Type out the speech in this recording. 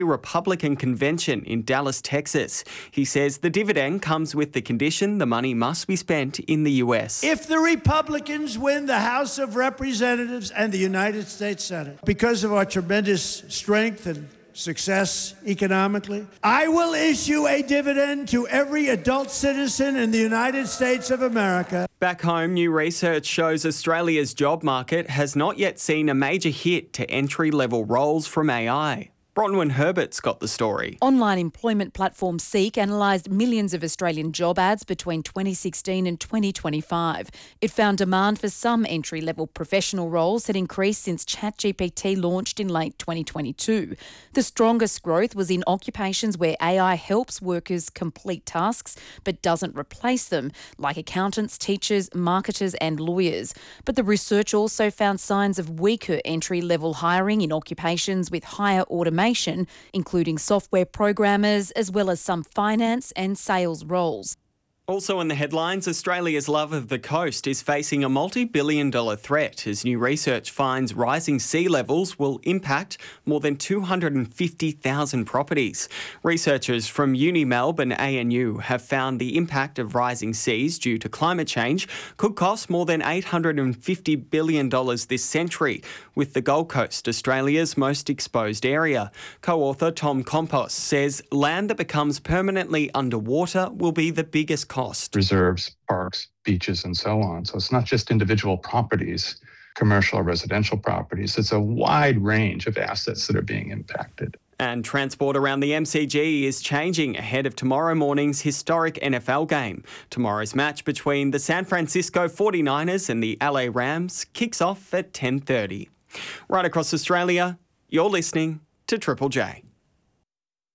Republican convention in Dallas, Texas. He says the dividend comes with the condition the money must be spent in the US. If the Republicans win the House of Representatives and the United States Senate, because of our tremendous strength and success economically, I will issue a dividend to every adult citizen in the United States of America. Back home, new research shows Australia's job market has not yet seen a major hit to entry-level roles from AI. Bronwyn Herbert's got the story. Online employment platform Seek analysed millions of Australian job ads between 2016 and 2025. It found demand for some entry-level professional roles had increased since ChatGPT launched in late 2022. The strongest growth was in occupations where AI helps workers complete tasks but doesn't replace them, like accountants, teachers, marketers and lawyers. But the research also found signs of weaker entry-level hiring in occupations with higher automation, including software programmers, as well as some finance and sales roles. Also in the headlines, Australia's love of the coast is facing a multi-billion-dollar threat as new research finds rising sea levels will impact more than 250,000 properties. Researchers from Uni Melbourne ANU have found the impact of rising seas due to climate change could cost more than $850 billion this century, with the Gold Coast Australia's most exposed area. Co-author Tom Compos says land that becomes permanently underwater will be the biggest cost. Reserves, parks, beaches, and so on. So it's not just individual properties, commercial or residential properties. It's a wide range of assets that are being impacted. And transport around the MCG is changing ahead of tomorrow morning's historic NFL game. Tomorrow's match between the San Francisco 49ers and the LA Rams kicks off at 10:30. Right across Australia, you're listening to Triple J.